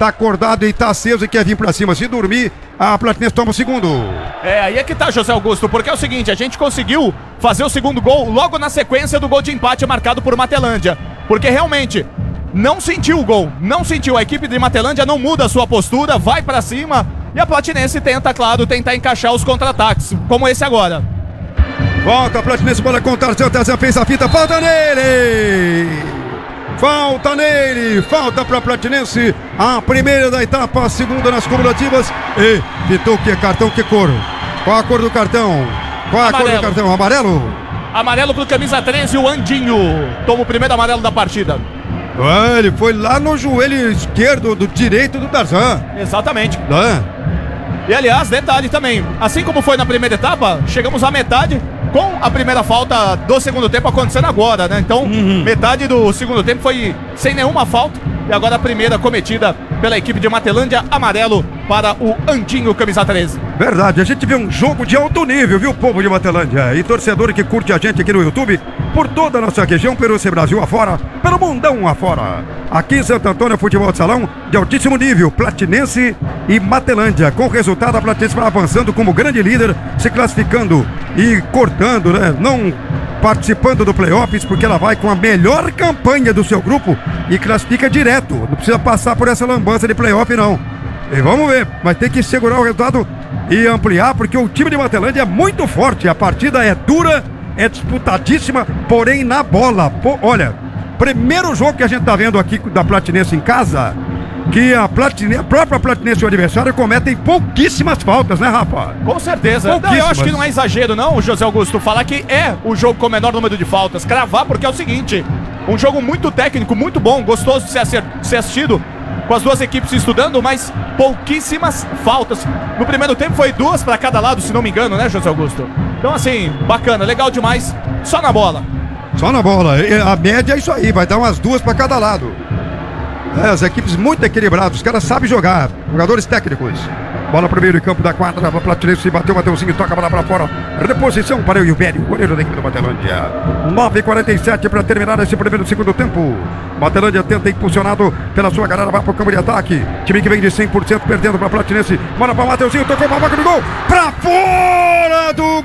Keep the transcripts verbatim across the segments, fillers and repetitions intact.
tá acordado e tá aceso e quer vir pra cima. Se dormir, a Platinense toma o segundo. É, aí é que tá, José Augusto, porque é o seguinte, a gente conseguiu fazer o segundo gol logo na sequência do gol de empate marcado por Matelândia. Porque realmente não sentiu o gol, não sentiu. A equipe de Matelândia não muda a sua postura, vai pra cima e a Platinense tenta, claro, tentar encaixar os contra-ataques, como esse agora. Volta a Platinense para contar, seu Tezé fez a fita, falta nele! Falta nele, falta para Platinense, a primeira da etapa, a segunda nas cumulativas. E pitou que cartão, que cor? Qual a cor do cartão? Qual a Amarelo. cor do cartão? Amarelo? Amarelo pro camisa treze, o Andinho. Toma o primeiro amarelo da partida. Ah, ele foi lá no joelho esquerdo, do direito do Tarzan. Exatamente. Ah. E aliás, detalhe também, assim como foi na primeira etapa, chegamos à metade com a primeira falta do segundo tempo acontecendo agora, né? Então, uhum. metade do segundo tempo foi sem nenhuma falta. E agora a primeira cometida pela equipe de Matelândia, amarelo para o Andinho, camisa treze. Verdade, a gente vê um jogo de alto nível, viu, povo de Matelândia? E torcedor que curte a gente aqui no YouTube, por toda a nossa região, pelo esse Brasil afora, pelo mundão afora. Aqui em Santo Antônio, futebol de salão de altíssimo nível, Platinense e Matelândia. Com o resultado, a Platinense vai avançando como grande líder, se classificando e cortando, né? Não participando do playoffs, porque ela vai com a melhor campanha do seu grupo e classifica direto. Não precisa passar por essa lambança de playoff, não. E vamos ver, vai ter que segurar o resultado e ampliar, porque o time de Matelândia é muito forte. A partida é dura, é disputadíssima, porém na bola. Pô, olha, primeiro jogo que a gente tá vendo aqui da Platinense em casa, que a, Platine, a própria Platinense e o adversário cometem pouquíssimas faltas, né, Rafa? Com certeza. Não, eu acho que não é exagero, não, José Augusto, falar que é o jogo com o menor número de faltas. Cravar, porque é o seguinte, um jogo muito técnico, muito bom, gostoso de ser, ser assistido, com as duas equipes estudando, mas pouquíssimas faltas. No primeiro tempo foi duas para cada lado, se não me engano, né, José Augusto? Então, assim, bacana, legal demais, só na bola. Só na bola. A média é isso aí, vai dar umas duas para cada lado. É, as equipes muito equilibradas, os caras sabem jogar, jogadores técnicos. Bola pro meio do campo da quadra, a Platinense bateu, Mateuzinho, toca a bola pra fora. Reposição para o Ilvério, goleiro da equipe do Matelândia. nove e quarenta e sete para terminar esse primeiro e segundo tempo. Matelândia tenta, impulsionado pela sua galera, vai pro campo de ataque. Time que vem de cem por cento, perdendo pra Platinense. Bola pra Mateuzinho, tocou pra boca do gol. Pra fora do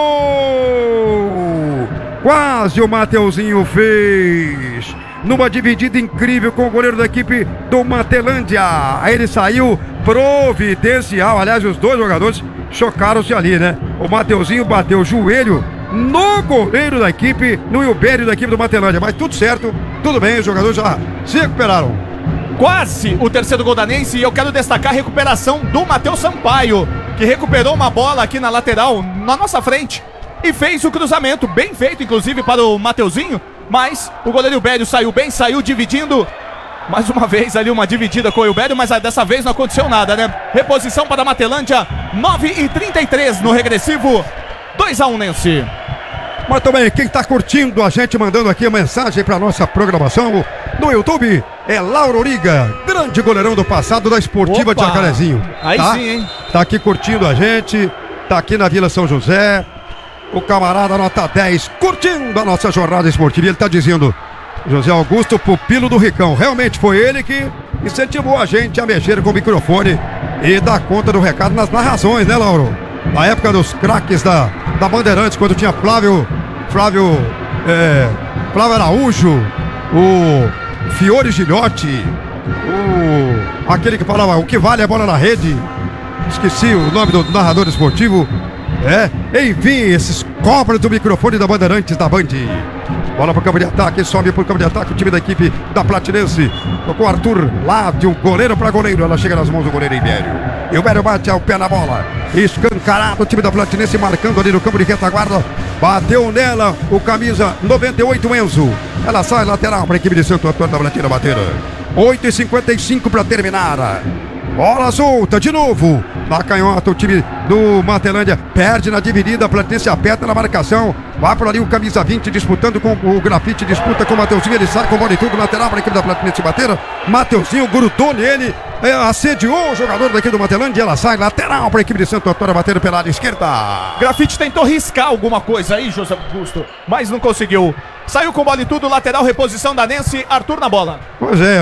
gol! Quase o Mateuzinho fez. Numa dividida incrível com o goleiro da equipe do Matelândia. Aí ele saiu providencial. Aliás, os dois jogadores chocaram-se ali, né? O Mateuzinho bateu o joelho no goleiro da equipe, no Ilvério da equipe do Matelândia. Mas tudo certo, tudo bem, os jogadores já se recuperaram. Quase o terceiro gol da Nense, e eu quero destacar a recuperação do Matheus Sampaio, que recuperou uma bola aqui na lateral, na nossa frente, e fez o cruzamento, bem feito inclusive para o Mateuzinho. Mas o goleiro Ilvério saiu bem, saiu dividindo. Mais uma vez ali uma dividida com o Ilvério, mas dessa vez não aconteceu nada, né? Reposição para a Matelândia, nove e trinta e três no regressivo, dois a um Nense. Mas também quem está curtindo a gente, mandando aqui a mensagem para nossa programação no YouTube, é Lauro Origa, grande goleirão do passado da Esportiva Opa, de Jacarezinho. Aí tá? sim, hein? Tá aqui curtindo a gente, tá aqui na Vila São José. O camarada nota dez, curtindo a nossa jornada esportiva. Ele está dizendo, José Augusto, pupilo do Ricão. Realmente foi ele que incentivou a gente a mexer com o microfone e dar conta do recado nas narrações, né, Lauro? Na época dos craques da, da Bandeirantes, quando tinha Flávio, Flávio, é, Flávio Araújo, o Fiore Gilhote, o, aquele que falava o que vale a bola na rede. Esqueci o nome do narrador esportivo. É, enfim, esses cobras do microfone da Bandeirantes da Band. Bola pro campo de ataque, sobe pro campo de ataque o time da equipe da Platinense. Tocou Arthur lá de um goleiro para goleiro. Ela chega nas mãos do goleiro Ilvério. E o Ilvério bate ao pé na bola. Escancarado o time da Platinense, marcando ali no campo de retaguarda. Bateu nela o camisa noventa e oito, Enzo. Ela sai lateral para a equipe de Santo Antônio da Platina bater. oito e cinquenta e cinco para terminar. Bola solta de novo. Na canhota o time do Matelândia perde na dividida. A Platinense aperta na marcação. Vai por ali o camisa vinte disputando com o Grafite. Disputa com o Mateuzinho. Ele sai com o bola e tudo lateral para a equipe da Platinense bater. Mateuzinho grudou nele. É, assediou o jogador daqui do Matelândia. Ela sai lateral para a equipe de Santo Antônio bater pela área esquerda. Grafite tentou riscar alguma coisa aí, José Augusto, mas não conseguiu. Saiu com bola e tudo. Lateral, reposição da Nense. Arthur na bola. Pois é.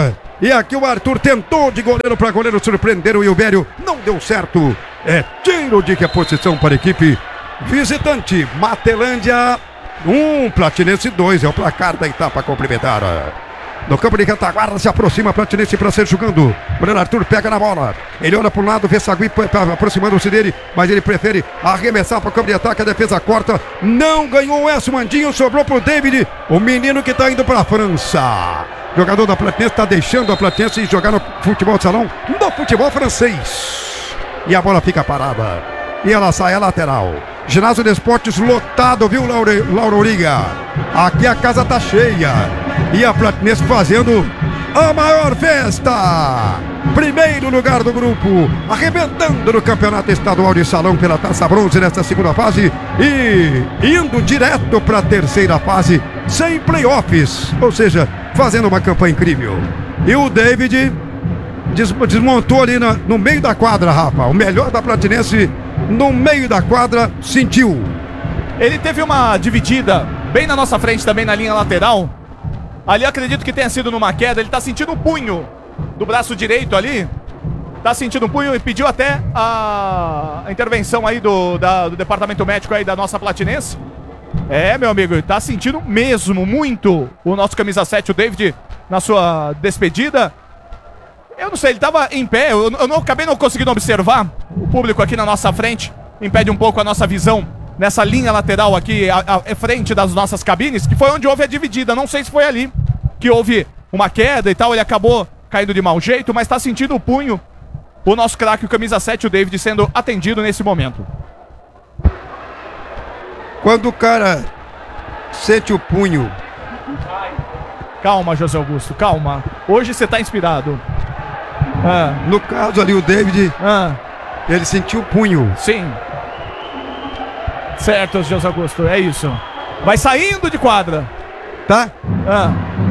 E aqui o Arthur tentou de goleiro para goleiro surpreender o Ilvério. Não deu certo. É tiro de reposição para a equipe visitante. Matelândia um, Platinense dois. É o placar da etapa complementar. No campo de retaguarda se aproxima Platinense para ser jogando. O goleiro Arthur pega na bola. Ele olha para um lado, vê Sagui aproximando-se dele, mas ele prefere arremessar para o campo de ataque. A defesa corta. Não ganhou essa. O Mandinho sobrou para o David, o menino que está indo para a França. Jogador da Platinense está deixando a Platinense jogar no futebol de salão, no futebol francês. E a bola fica parada. E ela sai a lateral. Ginásio de Esportes lotado, viu, Laura, Laura Uriga? Aqui a casa tá cheia. E a Platinense fazendo a maior festa. Primeiro lugar do grupo, arrebentando no campeonato estadual de salão pela Taça Bronze nesta segunda fase. E indo direto para a terceira fase, sem playoffs. Ou seja, fazendo uma campanha incrível. E o David des desmontou ali na, no meio da quadra, Rafa. O melhor da Platinense no meio da quadra, sentiu. Ele teve uma dividida bem na nossa frente também, na linha lateral. Ali acredito que tenha sido numa queda. Ele tá sentindo o punho do braço direito ali. Tá sentindo um punho e pediu até a, a intervenção aí do, da, do departamento médico aí da nossa Platinense. É, meu amigo, tá sentindo mesmo muito o nosso camisa sete, o David, na sua despedida. Eu não sei, ele tava em pé, eu, eu não, acabei não conseguindo observar. O público aqui na nossa frente impede um pouco a nossa visão nessa linha lateral aqui, à, à frente das nossas cabines, que foi onde houve a dividida. Não sei se foi ali que houve uma queda e tal, ele acabou caindo de mau jeito, mas tá sentindo o punho o nosso craque, o camisa sete, o David, sendo atendido nesse momento. Quando o cara sente o punho... Calma, José Augusto, calma. Hoje você tá inspirado. Ah. No caso ali, o David, ah. ele sentiu o punho. Sim. Certo, José Augusto, é isso. Vai saindo de quadra. Tá? Ah.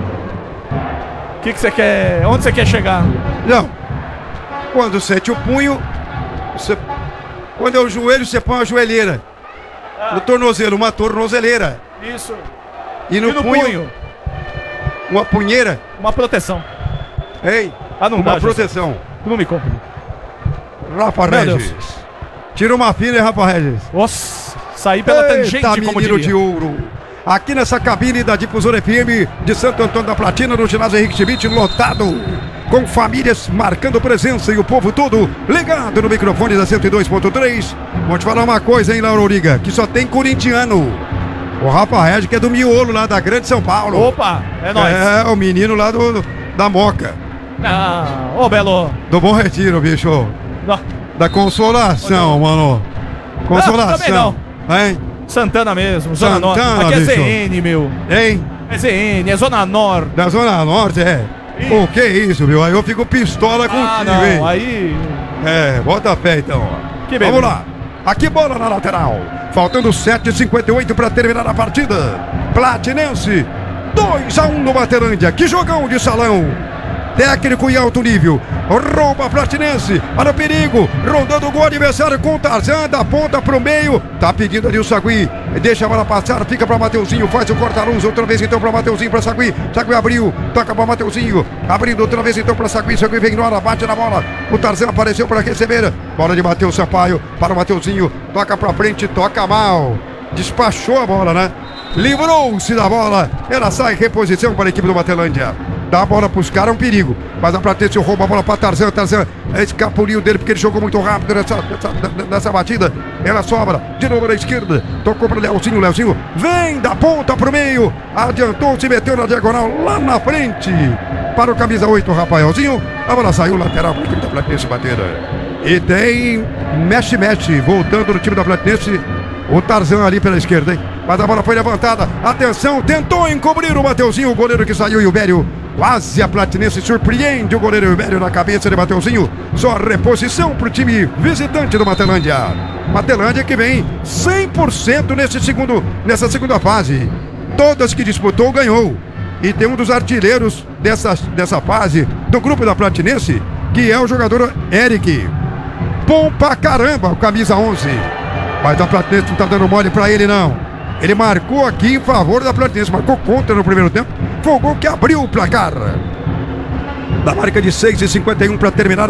O que que você quer... Onde você quer chegar? Não. Quando sente o punho, você... quando é o joelho, você põe a joelheira. Ah. No tornozelo, uma tornozeleira. Isso. E no, e no punho, punho, uma punheira. Uma proteção. Ei, ah, não uma dá, proteção. Tu não me compra. Rafa Meu Regis. Deus. Tira uma fina, hein, Rafa Regis. Nossa, saí pela Eita, tangente, como diria. De ouro. Aqui nessa cabine da Difusora F M de Santo Antônio da Platina, no ginásio Henrique Schmidt, lotado, com famílias marcando presença e o povo todo ligado no microfone da cento e dois ponto três. Vou te falar uma coisa, hein, Laura Uriga, que só tem corintiano. O Rafa Regis, que é do miolo lá da Grande São Paulo. Opa, é nóis. É, o menino lá do, da Moca. Ah, ô Belo. Do Bom Retiro, bicho. Não. Da Consolação, mano. Consolação. Não, também não. Hein? Santana mesmo, Zona Norte. Aqui é bicho. Z N, meu. Hein? É Z N, é Zona Norte. Da Zona Norte, é. Pô, que isso, meu? Aí eu fico pistola contigo, ah, não, hein? Aí... É, bota a fé então. Que Vamos lá. Aqui bola na lateral. Faltando sete e cinquenta e oito para terminar a partida. Platinense, dois a um no Matelândia. Que jogão de salão. Técnico em alto nível. Rouba Platinense. Olha o perigo. Rondando o gol adversário com o Tarzan. Da ponta pro meio. Tá pedindo ali o Sagui. Deixa a bola passar. Fica pra Mateuzinho. Faz o corta-luz. Outra vez então pra Mateuzinho. Pra Sagui. Sagui abriu. Toca pra Mateuzinho. Abrindo outra vez então pra Sagui. Sagui vem na hora. Bate na bola. O Tarzan apareceu para receber. Bola de Matheus Sampaio. Para o Mateuzinho. Toca pra frente. Toca mal. Despachou a bola, né? Livrou-se da bola. Ela sai em reposição para a equipe do Matelândia. Dá a bola para os caras, é um perigo. Mas a Platense rouba a bola para Tarzan. Tarzan é escapuliu dele porque ele jogou muito rápido nessa, nessa, nessa batida. Ela sobra de novo na esquerda. Tocou para o Leozinho. Leozinho vem da ponta para o meio. Adiantou, se meteu na diagonal lá na frente. Para o camisa oito, Rafaelzinho. A bola saiu lateral para a equipe da Platense bater. E tem mexe-mexe voltando no time da Platense. O Tarzan ali pela esquerda, hein? Mas a bola foi levantada. Atenção, tentou encobrir o Mateuzinho. O goleiro que saiu, Ilvério. Quase a Platinense surpreende o goleiro Ilvério na cabeça de Mateuzinho. Só reposição para o time visitante do Matelândia. Matelândia que vem cem por cento nesse segundo, nessa segunda fase. Todas que disputou, ganhou. E tem um dos artilheiros dessa, dessa fase do grupo da Platinense, que é o jogador Eric. Bom pra caramba, o camisa onze. Mas a Platinense não tá dando mole pra ele, não. Ele marcou aqui em favor da Platinense. Marcou contra no primeiro tempo. Foi o gol que abriu o placar. da marca de seis e cinquenta e um para terminar